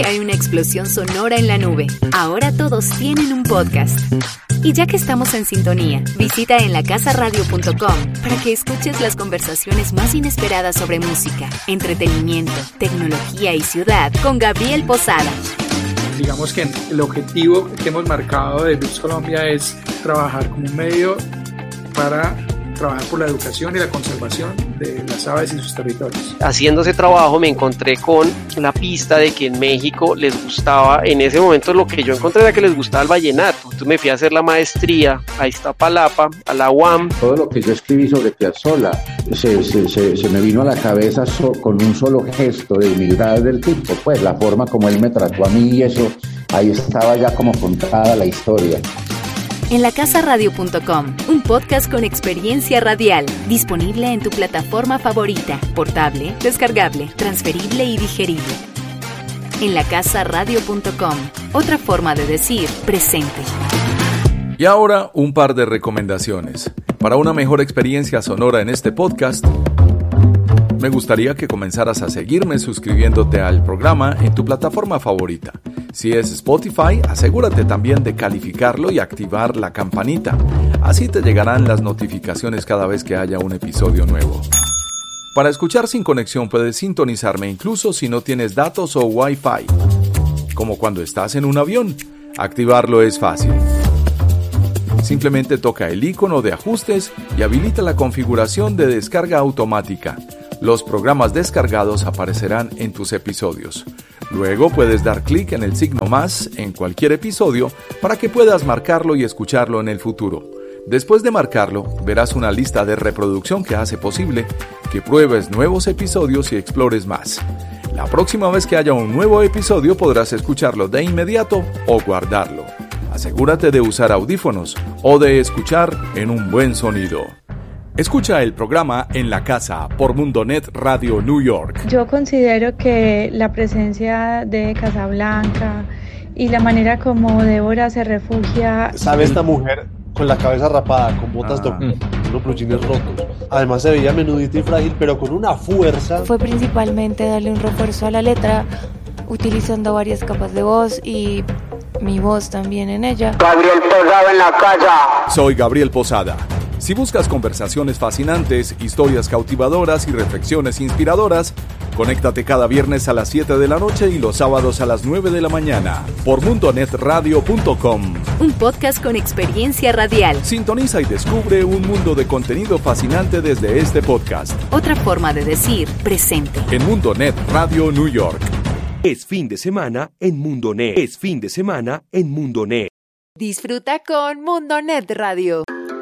Hay una explosión sonora en la nube. Ahora todos tienen un podcast. Y ya que estamos en sintonía, visita enlacasaradio.com para que escuches las conversaciones más inesperadas sobre música, entretenimiento, tecnología y ciudad con Gabriel Posada. Digamos que el objetivo que hemos marcado de Luz Colombia es trabajar como un medio para trabajar por la educación y la conservación de las aves y sus territorios. Haciendo ese trabajo me encontré con la pista de que en México les gustaba, en ese momento lo que yo encontré era que les gustaba el vallenato. Entonces me fui a hacer la maestría a Iztapalapa, a la UAM. Todo lo que yo escribí sobre Piazzolla se me vino a la cabeza con un solo gesto de humildad del tipo, pues la forma como él me trató a mí y eso, ahí estaba ya como contada la historia. Enlacasaradio.com, un podcast con experiencia radial, disponible en tu plataforma favorita, portable, descargable, transferible y digerible. Enlacasaradio.com, otra forma de decir presente. Y ahora un par de recomendaciones. Para una mejor experiencia sonora en este podcast, me gustaría que comenzaras a seguirme suscribiéndote al programa en tu plataforma favorita. Si es Spotify, asegúrate también de calificarlo y activar la campanita. Así te llegarán las notificaciones cada vez que haya un episodio nuevo. Para escuchar sin conexión puedes sintonizarme incluso si no tienes datos o Wi-Fi. Como cuando estás en un avión, activarlo es fácil. Simplemente toca el icono de ajustes y habilita la configuración de descarga automática. Los programas descargados aparecerán en tus episodios. Luego puedes dar clic en el signo más en cualquier episodio para que puedas marcarlo y escucharlo en el futuro. Después de marcarlo, verás una lista de reproducción que hace posible que pruebes nuevos episodios y explores más. La próxima vez que haya un nuevo episodio podrás escucharlo de inmediato o guardarlo. Asegúrate de usar audífonos o de escuchar en un buen sonido. Escucha el programa En la Casa por Mundonet Radio New York. Yo considero que la presencia de Casablanca y la manera como Débora se refugia... ¿Sabe esta mujer con la cabeza rapada, con botas unos blue jeans rotos? Además se veía menudita y frágil, pero con una fuerza. Fue principalmente darle un refuerzo a la letra, utilizando varias capas de voz y mi voz también en ella. Gabriel Posada en la casa. Soy Gabriel Posada. Si buscas conversaciones fascinantes, historias cautivadoras y reflexiones inspiradoras, conéctate cada viernes a las 7 de la noche y los sábados a las 9 de la mañana por mundonetradio.com. Un podcast con experiencia radial. Sintoniza y descubre un mundo de contenido fascinante desde este podcast. Otra forma de decir presente. En Mundonet Radio New York. Es fin de semana en Mundonet. Es fin de semana en Mundonet. Disfruta con Mundonet Radio.